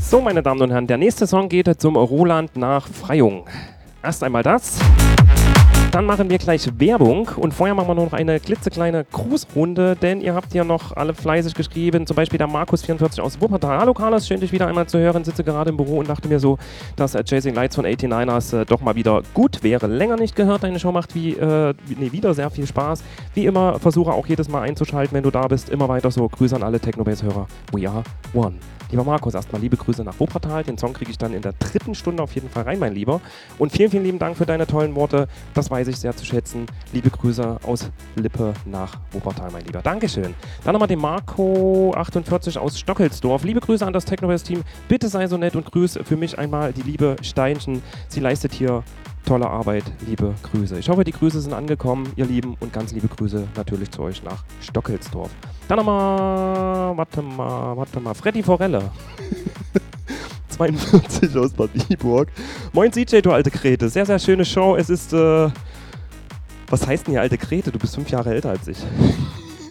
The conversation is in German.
So, meine Damen und Herren, der nächste Song geht zum Roland nach Freyung. Erst einmal das. Dann machen wir gleich Werbung und vorher machen wir noch eine klitzekleine Grußrunde, denn ihr habt ja noch alle fleißig geschrieben, zum Beispiel der Markus44 aus Wuppertal. Hallo Carlos, schön dich wieder einmal zu hören, sitze gerade im Büro und dachte mir so, dass Chasing Lights von 89ers doch mal wieder gut wäre. Länger nicht gehört, deine Show macht wieder sehr viel Spaß. Wie immer, versuche auch jedes Mal einzuschalten, wenn du da bist, immer weiter so. Grüße an alle Technobase-Hörer. We are one. Lieber Markus, erstmal liebe Grüße nach Wuppertal. Den Song kriege ich dann in der 3. Stunde auf jeden Fall rein, mein Lieber. Und vielen, vielen lieben Dank für deine tollen Worte. Das weiß ich sehr zu schätzen. Liebe Grüße aus Lippe nach Wuppertal, mein Lieber. Dankeschön. Dann nochmal den Marco48 aus Stockelsdorf. Liebe Grüße an das Technobase-Team. Bitte sei so nett und grüße für mich einmal die liebe Steinchen. Sie leistet hier tolle Arbeit. Liebe Grüße. Ich hoffe, die Grüße sind angekommen, ihr Lieben. Und ganz liebe Grüße natürlich zu euch nach Stockelsdorf. Dann nochmal, warte mal, Freddy Forelle. 42 aus Bad Iburg. Moin CJ, du alte Krete. Sehr, sehr schöne Show. Es ist, was heißt denn hier alte Krete? Du bist 5 Jahre älter als ich.